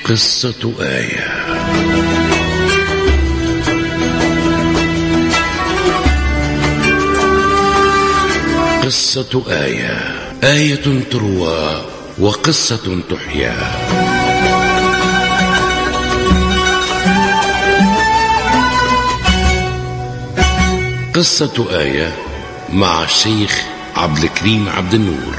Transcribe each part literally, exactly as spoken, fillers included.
قصة آية. قصة آية، آية تروى وقصة تحيا. قصة آية مع الشيخ عبد الكريم عبد النور.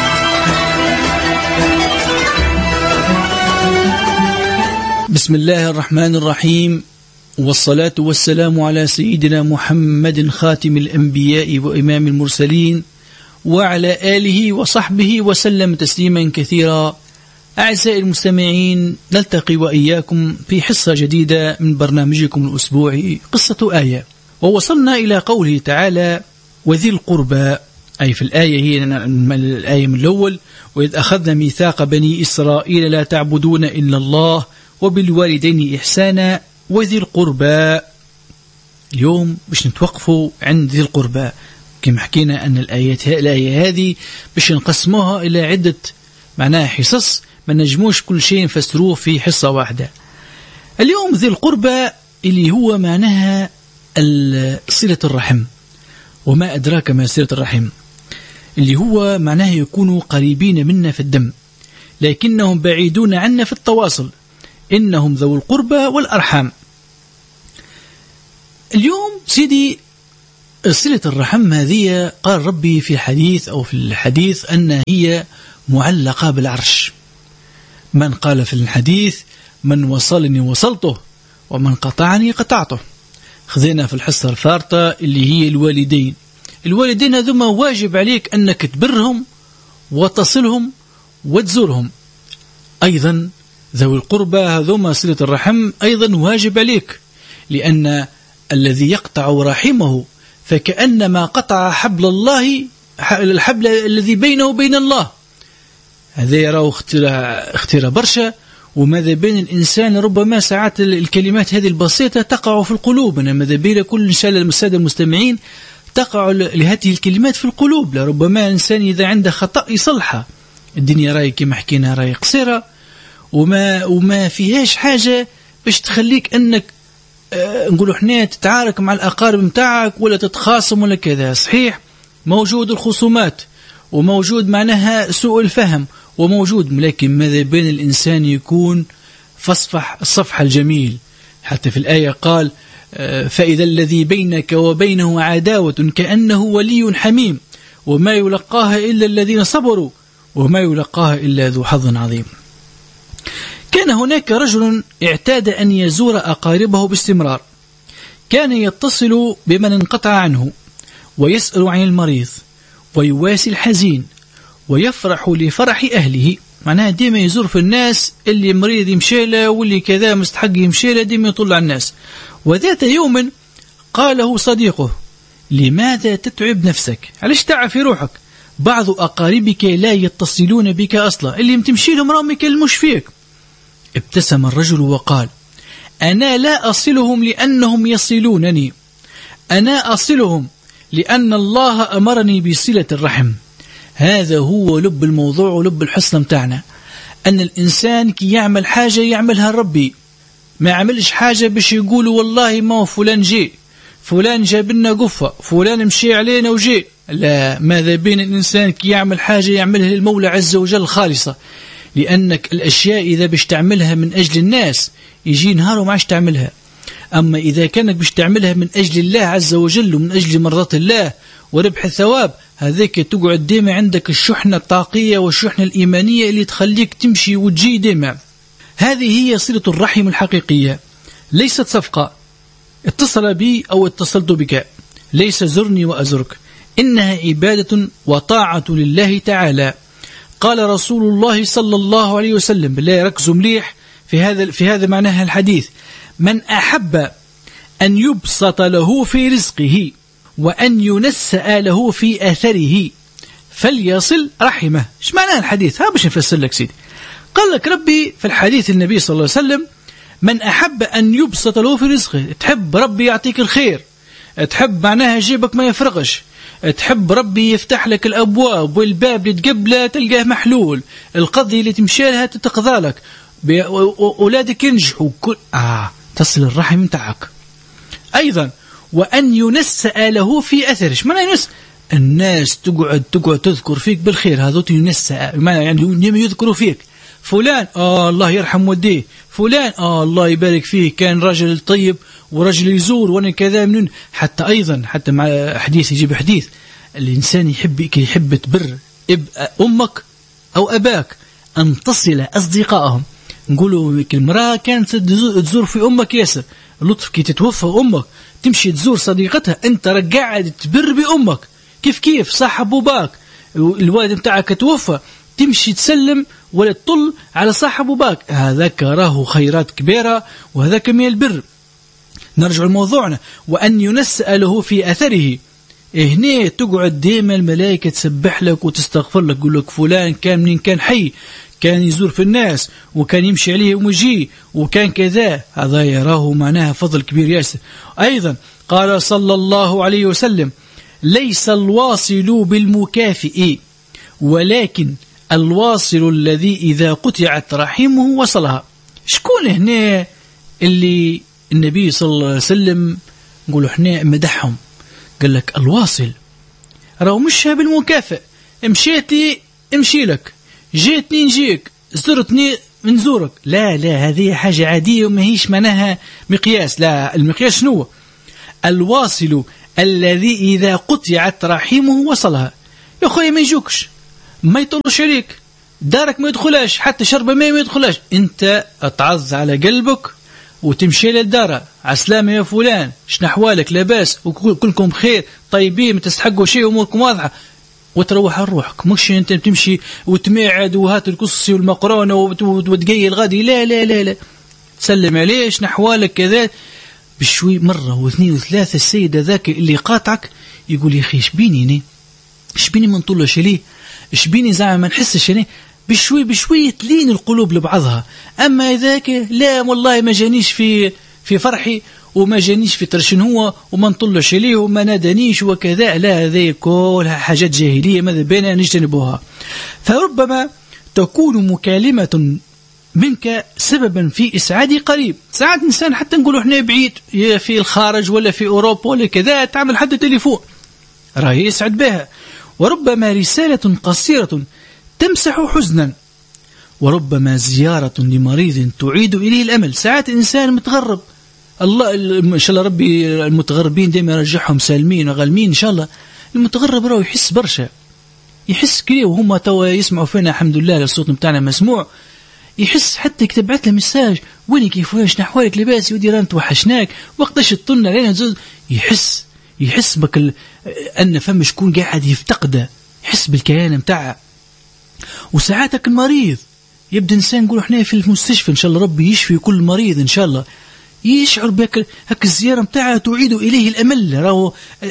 بسم الله الرحمن الرحيم، والصلاة والسلام على سيدنا محمد خاتم الأنبياء وإمام المرسلين وعلى آله وصحبه وسلم تسليما كثيرا. أعزائي المستمعين، نلتقي وإياكم في حصة جديدة من برنامجكم الأسبوعي قصة آية، ووصلنا إلى قوله تعالى: وذي القربى، أي في الآية هي الآية من الأول: وإذ أخذنا ميثاق بني إسرائيل لا تعبدون إلا الله وبالوالدين إحسانا وذي القربى. اليوم باش نتوقفوا عند ذي القربى، كما حكينا أن الآيات الآية هذه باش نقسموها إلى عدة معناها حصص، ما نجموش كل شيء نفسروه في حصة واحدة. اليوم ذي القربى اللي هو معناها صلة الرحم، وما أدراك ما صلة الرحم، اللي هو معناها يكونوا قريبين منا في الدم لكنهم بعيدون عنا في التواصل، إنهم ذو القربى والأرحام. اليوم سيدي صلة الرحم هذه قال ربي في حديث أو في الحديث أن هي معلقة بالعرش. من قال في الحديث: من وصلني وصلته ومن قطعني قطعته. خذينا في الحصة الفارطة اللي هي الوالدين. الوالدين هذوما واجب عليك أنك تبرهم وتصلهم وتزورهم. أيضا ذوي القربى هذوما صلة الرحم أيضا واجب عليك، لأن الذي يقطع رحمه فكأنما قطع حبل الله، الحبل الذي بينه وبين الله. هذا يراه اختيار برشا، وماذا بين الإنسان ربما ساعات الكلمات هذه البسيطة تقع في القلوب. أنا ماذا بين كل إن شاء الله السادة المستمعين تقع لهذه الكلمات في القلوب. لربما إنسان إذا عنده خطأ يصلحها. الدنيا راي كما حكينا راي قصيرة، وما وما فيهاش حاجة باش تخليك أنك أه نقولوا احنا تتعارك مع الأقارب متاعك ولا تتخاصم ولا كذا. صحيح موجود الخصومات وموجود معناها سوء الفهم وموجود، لكن ماذا بين الإنسان يكون فاصفح الصفح الجميل. حتى في الآية قال: فإذا الذي بينك وبينه عداوة كأنه ولي حميم وما يلقاها إلا الذين صبروا وما يلقاها إلا ذو حظ عظيم. كان هناك رجل اعتاد أن يزور أقاربه باستمرار، كان يتصل بمن انقطع عنه ويسأل عن المريض ويواسي الحزين ويفرح لفرح أهله. معناها ديما يزور في الناس، اللي مريض يمشيله واللي كذا مستحق يمشيله، ديما يطلع الناس. وذات يوم قال له صديقه: لماذا تتعب نفسك؟ علاش تعب في روحك؟ بعض أقاربك لا يتصلون بك أصلا، اللي متمشي لهم راهم يكلموش فيك. ابتسم الرجل وقال: أنا لا أصلهم لأنهم يصلونني، أنا أصلهم لأن الله أمرني بصلة الرحم. هذا هو لب الموضوع ولب الحصة متاعنا، أن الإنسان كي يعمل حاجة يعملها ربي، ما يعملش حاجة باش يقولوا والله ما فلان جي، فلان جاب لنا قفة، فلان مشي علينا وجي. لا، ماذا بين الإنسان كي يعمل حاجة يعملها للمولى عز وجل خالصة، لأنك الأشياء إذا باش تعملها من أجل الناس يجي نهار وما عادش تعملها. أما إذا كانك باش تعملها من أجل الله عز وجل ومن أجل مرضات الله وربح الثواب، هذاك تقعد ديما عندك الشحنة الطاقية والشحنة الإيمانية اللي تخليك تمشي وتجي ديما. هذه هي صلة الرحم الحقيقية، ليست صفقة اتصل بي أو اتصلت بك، ليس زرني وأزرك، إنها عبادة وطاعة لله تعالى. قال رسول الله صلى الله عليه وسلم، بالله ركزوا مليح في هذا في هذا معناها الحديث: من أحب أن يبسط له في رزقه وأن ينسأ له في أثره فليصل رحمه. ايش معنى الحديث؟ ها باش نفسر لك سيدي. قال لك ربي في الحديث النبي صلى الله عليه وسلم: من أحب أن يبسط له في رزقه، تحب ربي يعطيك الخير، تحب معناها جيبك ما يفرغش، تحب ربي يفتح لك الأبواب والباب اللي تقبله تلقاه محلول، القضية اللي تمشي لها تتقضى لك، أولادك ينجحوا كل آه تصل الرحم متاعك. أيضا وأن ينسأ له في أثره. إيش معنى ينسأ؟ الناس تقعد تقعد تذكر فيك بالخير، هذا ينسأ يعني يذكروا فيك. فلان آه الله يرحم والديه، فلان آه الله يبارك فيه كان رجل طيب ورجل يزور وانا كذا من. حتى أيضا حتى مع حديث يجيب حديث الإنسان يحب يحب تبر أمك أو أباك أن تصل أصدقائهم. نقولوا المرأة كانت تزور في أمك ياسر، لطف كي تتوفى أمك تمشي تزور صديقتها، أنت قاعد تبر بأمك. كيف كيف صح أبوباك الوالد متاعك توفى تمشي تسلم ولا تطل على صاحب أبوباك، هذاك راه خيرات كبيرة وهذاك من البر. نرجع لموضوعنا. وأن ينسأ له في أثره. هنا تقعد ديما الملائكة تسبح لك وتستغفر لك، تقول لك فلان كان منين كان حي، كان يزور في الناس وكان يمشي عليه ومجي وكان كذا، هذا يراه معناها فضل كبير ياسر. أيضا قال صلى الله عليه وسلم ليس الواصل بالمكافئ ولكن الواصل الذي إذا قطعت رحمه وصلها. شكون هنا اللي النبي صلى الله عليه وسلم نقولوا احنا مدحهم؟ قال لك الواصل راهو مش بالمكافئ، مشيتي امشي لك، جيتني نجيك، زرتني نزورك، لا لا هذه حاجة عادية وما هيش معناها مقياس. لا، المقياس شنو؟ الواصل الذي إذا قطعت رحمه وصلها. يا أخوي ما يجوكش، ما يطلش عليك، دارك ما يدخلاش، حتى شرب ماء ما يدخلاش، انت تعز على قلبك وتمشي للدار، عسلامة يا فلان، شنو أحوالك، لاباس، وكلكم بخير طيبين، ما تستحقوا شيء، أموركم واضحة، وتروح على روحك. مش انت تمشي وتماعد وهات القصصي والمقرونة وتقيل غادي، لا لا لا لا، تسلم عليه، شنو أحوالك كذا، بشوي مرة واثنين وثلاثة. السيد ذاك اللي قاطعك يقول يا أخي شبيني شبيني ما نطلش ليه، شبيني زعما ما نحسش ليه، بشوي بشوي تلين القلوب لبعضها. أما ذاك لا والله ما جانيش في في فرحي وما جانيش في ترشن هو وما نطلش ليه وما نادانيش وكذا، لا، هذه كلها حاجات جاهلية ماذا بينا نجتنبوها. فربما تكون مكالمة منك سببا في إسعاد قريب. ساعات إنسان حتى نقولوا إحنا بعيد في الخارج ولا في أوروبا ولا كذا، تعمل حتى تليفون راه يسعد بها. وربما رسالة قصيرة تمسح حزنا، وربما زيارة لمريض تعيد إليه الأمل. ساعات إنسان متغرب، الله إن شاء الله ربي المتغربين دائما يرجعهم سالمين وغالمين إن شاء الله. المتغرب راه يحس برشا، يحس كليه وهم توا يسمعوا فينا الحمد لله الصوت متاعنا مسموع، يحس حتى كتبعت له مساج وين كيف واش نحوالك لباس يودي راه توحشناك وقتاش تطلنا علينا زوز، يحس يحس بك ال... أن فم شكون قاعد يفتقده، يحس بالكيان متاعه. وساعاتك المريض يبدأ إنسان نقول إحنا في المستشفى إن شاء الله ربي يشفي كل مريض إن شاء الله، يشعر بك هك الزيارة متاعه تعيد إليه الأمل. راهو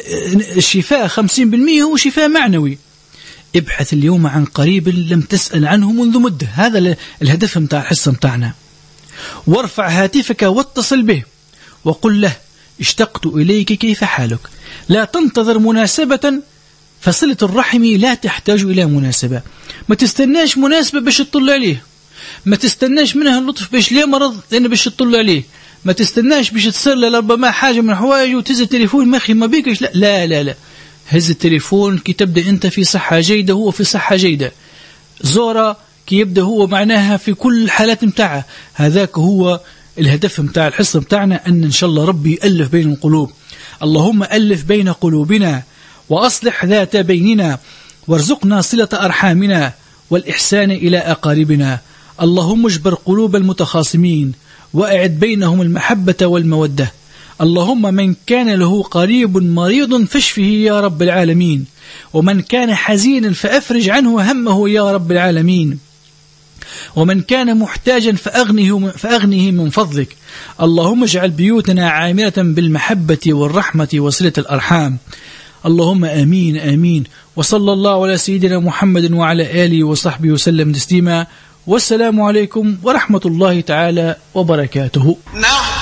الشفاء خمسين بالمئة هو شفاء معنوي. ابحث اليوم عن قريب لم تسأل عنه منذ مدة، هذا الهدف متاع الحصة متاعنا. وارفع هاتفك واتصل به وقل له اشتقت إليك كيف حالك. لا تنتظر مناسبة، فصلة الرحم لا تحتاج إلى مناسبة. ما تستناش مناسبة باش تطل عليه، ما تستناش منها اللطف باش ليه مرض لأنه باش تطل عليه، ما تستناش باش تصير له ربما حاجة من حوايجه وتهز التليفون ماخي ما بيكش، لا لا لا, لا. هز التليفون كي تبدأ أنت في صحة جيدة هو في صحة جيدة، زورة كي يبدأ هو معناها في كل الحالات متاعه. هذاك هو الهدف متاع الحصة متاعنا، أن إن شاء الله ربي يألف بين القلوب. اللهم ألف بين قلوبنا وأصلح ذات بيننا وارزقنا صلة أرحامنا والإحسان إلى أقاربنا. اللهم اجبر قلوب المتخاصمين وأعد بينهم المحبة والمودة. اللهم من كان له قريب مريض فاشفه يا رب العالمين، ومن كان حزينا فأفرج عنه همه يا رب العالمين، ومن كان محتاجا فأغنه, فأغنه من فضلك. اللهم اجعل بيوتنا عامرة بالمحبة والرحمة وصلة الأرحام. اللهم آمين آمين. وصلى الله على سيدنا محمد وعلى آله وصحبه وسلم تسليما. والسلام عليكم ورحمة الله تعالى وبركاته.